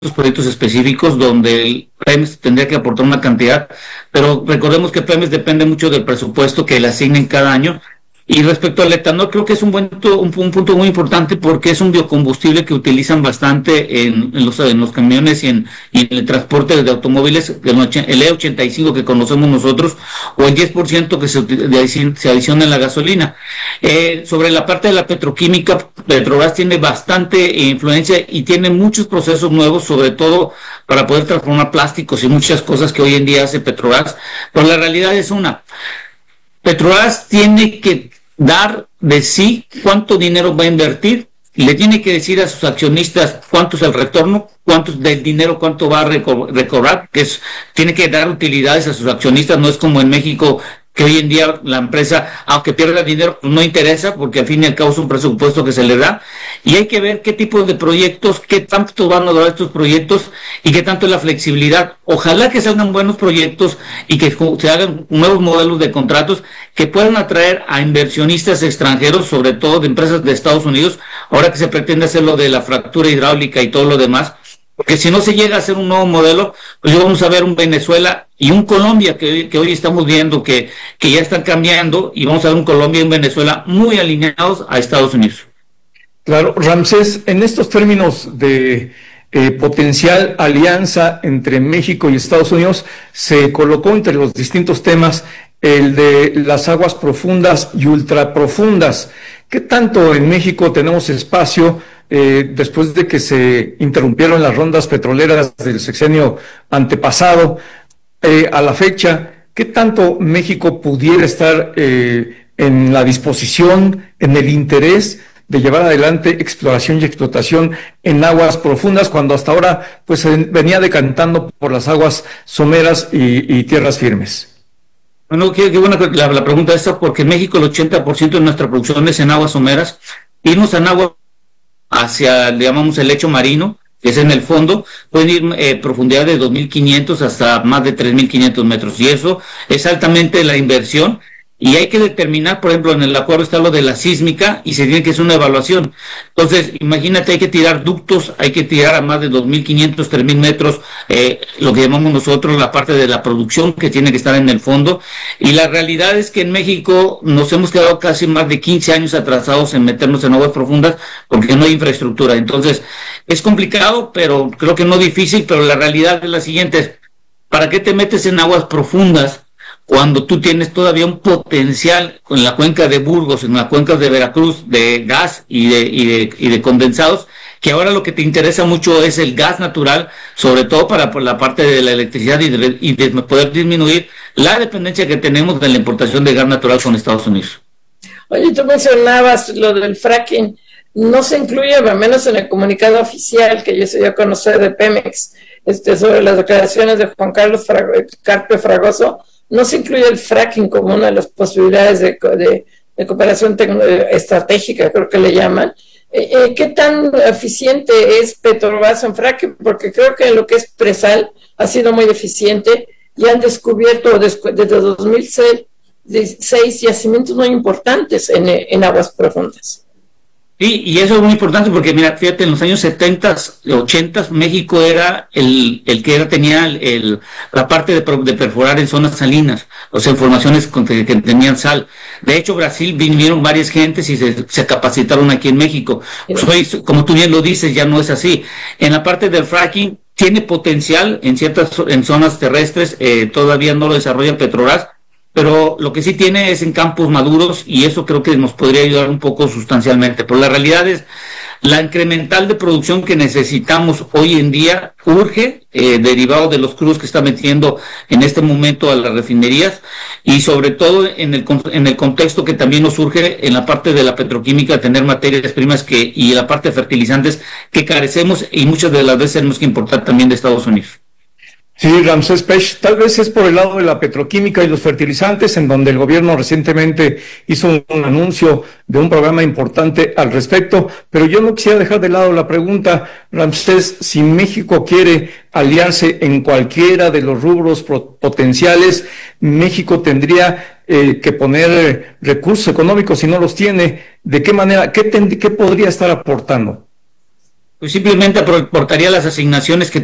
proyectos específicos donde el Pemex tendría que aportar una cantidad, pero recordemos que Pemex depende mucho del presupuesto que le asignen cada año. Y respecto al etanol, creo que es un punto muy importante porque es un biocombustible que utilizan bastante en los camiones y en el transporte de automóviles, el E85 que conocemos nosotros, o el 10% que se adiciona en la gasolina. Sobre la parte de la petroquímica, Petrobras tiene bastante influencia y tiene muchos procesos nuevos, sobre todo para poder transformar plásticos y muchas cosas que hoy en día hace Petrobras, pero la realidad es Petrobras tiene que dar de sí cuánto dinero va a invertir, le tiene que decir a sus accionistas cuánto es el retorno, cuánto del dinero, cuánto va a recobrar, tiene que dar utilidades a sus accionistas, no es como en México que hoy en día la empresa, aunque pierda dinero, pues no interesa, porque al fin y al cabo es un presupuesto que se le da, y hay que ver qué tipo de proyectos, qué tanto van a durar estos proyectos y qué tanto es la flexibilidad. Ojalá que salgan buenos proyectos y que se hagan nuevos modelos de contratos que puedan atraer a inversionistas extranjeros, sobre todo de empresas de Estados Unidos, ahora que se pretende hacer lo de la fractura hidráulica y todo lo demás. Porque si no se llega a hacer un nuevo modelo, pues vamos a ver un Venezuela y un Colombia que hoy estamos viendo que ya están cambiando, y vamos a ver un Colombia y un Venezuela muy alineados a Estados Unidos. Claro, Ramsés, en estos términos de potencial alianza entre México y Estados Unidos, se colocó entre los distintos temas el de las aguas profundas y ultraprofundas. ¿Qué tanto en México tenemos espacio después de que se interrumpieron las rondas petroleras del sexenio antepasado a la fecha? ¿Qué tanto México pudiera estar en la disposición, en el interés de llevar adelante exploración y explotación en aguas profundas, cuando hasta ahora pues venía decantando por las aguas someras y tierras firmes? Bueno, qué buena la pregunta esta, porque en México el 80% de nuestra producción es en aguas someras. Irnos en agua hacia, le llamamos el lecho marino, que es en el fondo, pueden ir profundidad de 2.500 hasta más de 3.500 metros, y eso es altamente la inversión. Y hay que determinar, por ejemplo, en el acuerdo está lo de la sísmica y se tiene que hacer una evaluación. Entonces, imagínate, hay que tirar ductos, hay que tirar a más de 2.500, 3.000 metros, lo que llamamos nosotros la parte de la producción que tiene que estar en el fondo. Y la realidad es que en México nos hemos quedado casi más de 15 años atrasados en meternos en aguas profundas porque no hay infraestructura. Entonces, es complicado, pero creo que no difícil, pero la realidad es la siguiente: ¿para qué te metes en aguas profundas cuando tú tienes todavía un potencial en la cuenca de Burgos, en la cuenca de Veracruz, de gas y de condensados, que ahora lo que te interesa mucho es el gas natural, sobre todo para la parte de la electricidad y de poder disminuir la dependencia que tenemos de la importación de gas natural con Estados Unidos? Oye, tú mencionabas lo del fracking. No se incluye, al menos en el comunicado oficial que yo se dio a conocer de Pemex, sobre las declaraciones de Juan Carlos Carpe Fragoso. No se incluye el fracking como una de las posibilidades de cooperación estratégica, creo que le llaman. ¿Qué tan eficiente es Petrobras en fracking? Porque creo que en lo que es presal ha sido muy eficiente y han descubierto desde 2006 yacimientos muy importantes en aguas profundas. Sí, y eso es muy importante porque, mira, fíjate, en los años 70, 80, México era el que tenía la parte de perforar en zonas salinas, o sea, en formaciones que tenían sal. De hecho, Brasil vinieron varias gentes y se capacitaron aquí en México. Pues hoy, como tú bien lo dices, ya no es así. En la parte del fracking tiene potencial en zonas terrestres, todavía no lo desarrolla Petrobras, pero lo que sí tiene es en campos maduros, y eso creo que nos podría ayudar un poco sustancialmente. Pero la realidad es la incremental de producción que necesitamos hoy en día urge, derivado de los crudos que está metiendo en este momento a las refinerías, y sobre todo en el contexto que también nos surge en la parte de la petroquímica, tener materias primas y la parte de fertilizantes que carecemos, y muchas de las veces tenemos que importar también de Estados Unidos. Sí, Ramsés Pech, tal vez es por el lado de la petroquímica y los fertilizantes, en donde el gobierno recientemente hizo un anuncio de un programa importante al respecto, pero yo no quisiera dejar de lado la pregunta, Ramsés, si México quiere aliarse en cualquiera de los rubros potenciales, México tendría que poner recursos económicos si no los tiene. ¿De qué manera? ¿Qué podría estar aportando? Pues simplemente aportaría las asignaciones que